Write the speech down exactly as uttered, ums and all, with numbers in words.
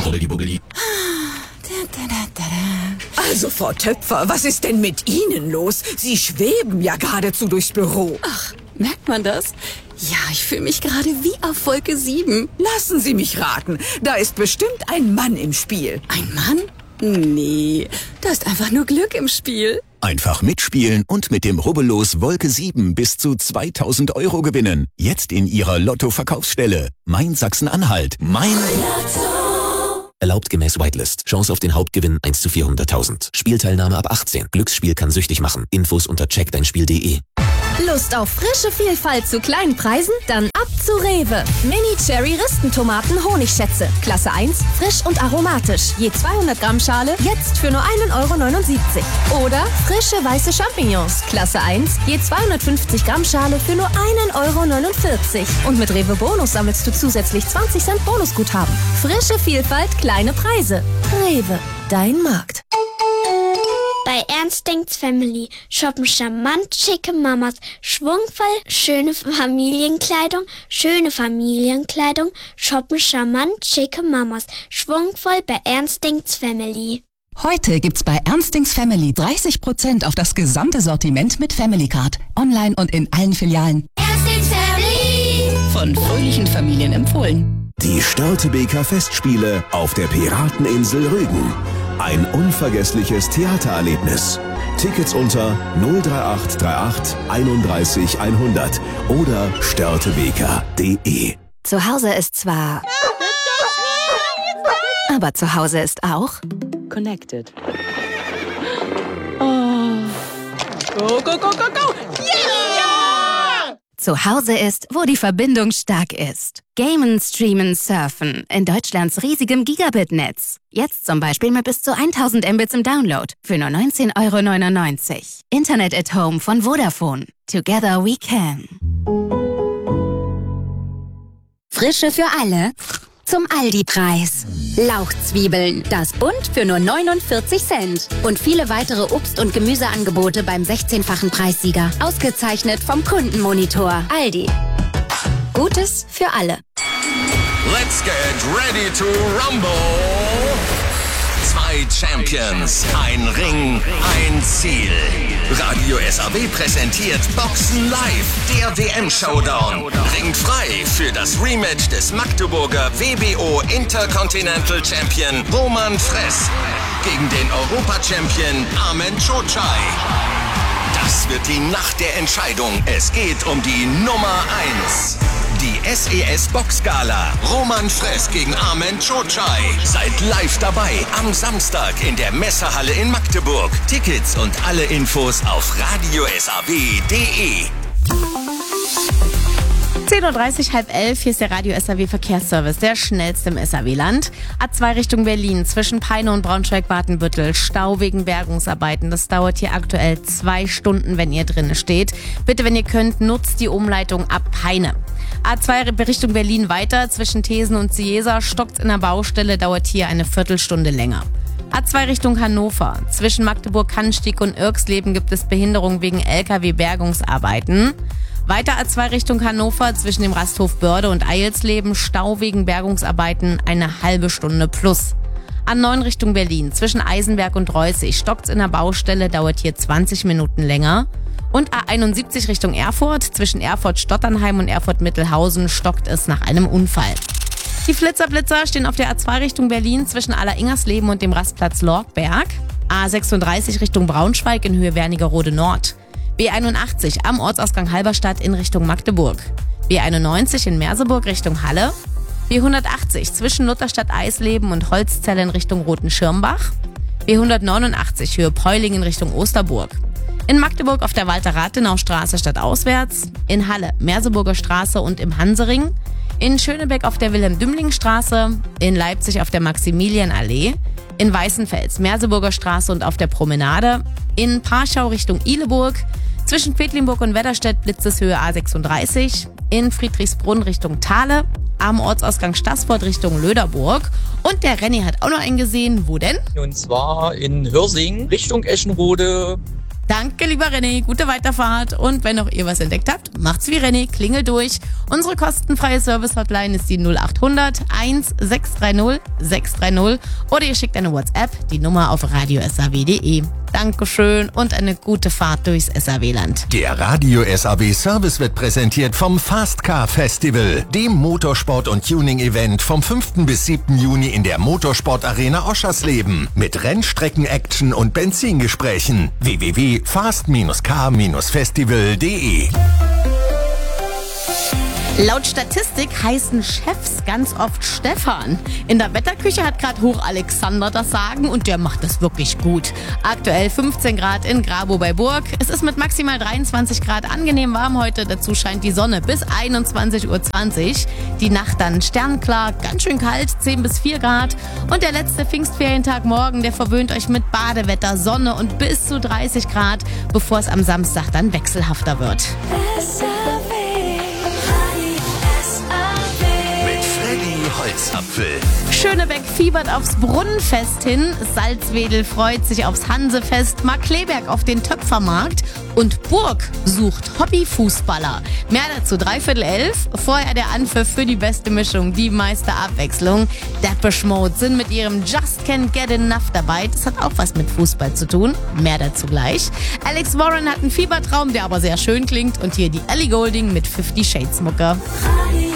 Rubbeli bubbeli. Also, Frau Töpfer, was ist denn mit Ihnen los? Sie schweben ja geradezu durchs Büro. Ach, merkt man das? Ja, ich fühle mich gerade wie auf Wolke sieben. Lassen Sie mich raten, da ist bestimmt ein Mann im Spiel. Ein Mann? Nee, da ist einfach nur Glück im Spiel. Einfach mitspielen und mit dem Rubbellos Wolke sieben bis zu zweitausend Euro gewinnen. Jetzt in Ihrer Lotto-Verkaufsstelle. Mein Sachsen-Anhalt. Mein Lotto. Erlaubt gemäß Whitelist. Chance auf den Hauptgewinn eins zu vierhunderttausend. Spielteilnahme ab achtzehn. Glücksspiel kann süchtig machen. Infos unter check dein spiel punkt de. Lust auf frische Vielfalt zu kleinen Preisen? Dann ab zu Rewe. Mini-Cherry-Ristentomaten Honigschätze. Klasse eins, frisch und aromatisch. Je zweihundert Gramm Schale, jetzt für nur einen Euro neunundsiebzig. Oder frische weiße Champignons. Klasse eins, je zweihundertfünfzig Gramm Schale für nur einen Euro neunundvierzig. Und mit Rewe Bonus sammelst du zusätzlich zwanzig Cent Bonusguthaben. Frische Vielfalt, kleine Preise. Rewe, dein Markt. Bei Ernst denkt's Family shoppen charmant schicke Mamas, schwungvoll schöne Familienkleidung, schöne Familienkleidung, shoppen charmant schicke Mamas, schwungvoll bei Ernst denkt's Family. Heute gibt's bei Ernst denkt's Family dreißig Prozent auf das gesamte Sortiment mit Family Card. Online und in allen Filialen. Ernst denkt's Family. Von fröhlichen Familien empfohlen. Die Störtebeker Festspiele auf der Pirateninsel Rügen. Ein unvergessliches Theatererlebnis. Tickets unter null drei acht drei acht einunddreißig hundert oder störtebeker punkt de. Zu Hause ist zwar... Aber zu Hause ist auch... Connected. Oh. Go, go, go, go, go! Yeah! Zu Hause ist, wo die Verbindung stark ist. Gamen, Streamen, Surfen in Deutschlands riesigem Gigabit-Netz. Jetzt zum Beispiel mit bis zu tausend Mbits im Download für nur neunzehn Euro neunundneunzig. Internet at Home von Vodafone. Together we can. Frische für alle zum Aldi-Preis. Lauchzwiebeln, das Bund für nur neunundvierzig Cent. Und viele weitere Obst- und Gemüseangebote beim sechzehnfachen Preissieger. Ausgezeichnet vom Kundenmonitor. Aldi. Gutes für alle. Let's get ready to rumble. Zwei Champions, ein Ring, ein Ziel. Radio S A W präsentiert Boxen Live, der W M-Showdown. Ringt frei für das Rematch des Magdeburger W B O Intercontinental Champion Roman Fress gegen den Europa-Champion Armen Cocai. Das wird die Nacht der Entscheidung. Es geht um die Nummer eins. Die S E S Boxgala. Roman Fress gegen Armen Cocai. Seid live dabei am Samstag in der Messehalle in Magdeburg. Tickets und alle Infos auf radio s a w punkt de. zehn Uhr dreißig, halb elf, hier ist der Radio S A W Verkehrsservice, der schnellste im S A W-Land. A zwei Richtung Berlin, zwischen Peine und Braunschweig-Watenbüttel, Stau wegen Bergungsarbeiten. Das dauert hier aktuell zwei Stunden, wenn ihr drinne steht. Bitte, wenn ihr könnt, nutzt die Umleitung ab Peine. A zwei Richtung Berlin weiter, zwischen Thesen und Ciesa, stockt's in der Baustelle, dauert hier eine Viertelstunde länger. A zwei Richtung Hannover, zwischen Magdeburg-Kannstieg und Irksleben gibt es Behinderung wegen L K W-Bergungsarbeiten. Weiter A zwei Richtung Hannover, zwischen dem Rasthof Börde und Eilsleben, Stau wegen Bergungsarbeiten, eine halbe Stunde plus. A neun Richtung Berlin, zwischen Eisenberg und Reußig, stockt's in der Baustelle, dauert hier zwanzig Minuten länger. Und A einundsiebzig Richtung Erfurt, zwischen Erfurt-Stotternheim und Erfurt-Mittelhausen, stockt es nach einem Unfall. Die Flitzer-Blitzer stehen auf der A zwei Richtung Berlin, zwischen Aller-Ingersleben und dem Rastplatz Lorgberg. A sechsunddreißig Richtung Braunschweig in Höhe Wernigerode Nord. B einundachtzig am Ortsausgang Halberstadt in Richtung Magdeburg. B einundneunzig in Merseburg Richtung Halle. B hundertachtzig zwischen Lutherstadt-Eisleben und Holzzell in Richtung Roten-Schirmbach. B hundertneunundachtzig Höhe Peuling in Richtung Osterburg. In Magdeburg auf der Walter-Rathenau-Straße stadtauswärts. In Halle Merseburger Straße und im Hansering. In Schönebeck auf der Wilhelm-Dümling-Straße. In Leipzig auf der Maximilianallee. In Weißenfels Merseburger Straße und auf der Promenade. In Parschau Richtung Ihleburg. Zwischen Quedlinburg und Wedderstedt Blitzeshöhe A sechsunddreißig. In Friedrichsbrunn Richtung Thale. Am Ortsausgang Staßfurt Richtung Löderburg. Und der Renny hat auch noch einen gesehen. Wo denn? Und zwar in Hörsing Richtung Eschenrode. Danke, lieber René. Gute Weiterfahrt. Und wenn auch ihr was entdeckt habt, macht's wie René. Klingelt durch. Unsere kostenfreie Service-Hotline ist die null acht hundert eins sechs drei null sechs drei null oder ihr schickt eine WhatsApp, die Nummer auf radio s a w punkt d e. Dankeschön und eine gute Fahrt durchs S A W-Land. Der Radio S A W Service wird präsentiert vom Fast Car Festival, dem Motorsport- und Tuning-Event vom fünften bis siebten Juni in der Motorsport-Arena Oschersleben mit Rennstrecken-Action und Benzingesprächen. w w w punkt fast car festival punkt d e. Laut Statistik heißen Chefs ganz oft Stefan. In der Wetterküche hat gerade Hoch Alexander das Sagen und der macht das wirklich gut. Aktuell fünfzehn Grad in Grabow bei Burg. Es ist mit maximal dreiundzwanzig Grad angenehm warm heute. Dazu scheint die Sonne bis einundzwanzig Uhr zwanzig. Die Nacht dann sternklar, ganz schön kalt, zehn bis vier Grad. Und der letzte Pfingstferientag morgen, der verwöhnt euch mit Badewetter, Sonne und bis zu dreißig Grad, bevor es am Samstag dann wechselhafter wird. Holzapfel. Schönebeck fiebert aufs Brunnenfest hin, Salzwedel freut sich aufs Hansefest, Markleberg auf den Töpfermarkt und Burg sucht Hobbyfußballer. Mehr dazu dreiviertel elf, vorher der Anpfiff für die beste Mischung, die meiste Abwechslung. Depeche Mode sind mit ihrem Just Can't Get Enough dabei, das hat auch was mit Fußball zu tun, mehr dazu gleich. Alex Warren hat einen Fiebertraum, der aber sehr schön klingt und hier die Ellie Goulding mit Fifty Shades Mucke.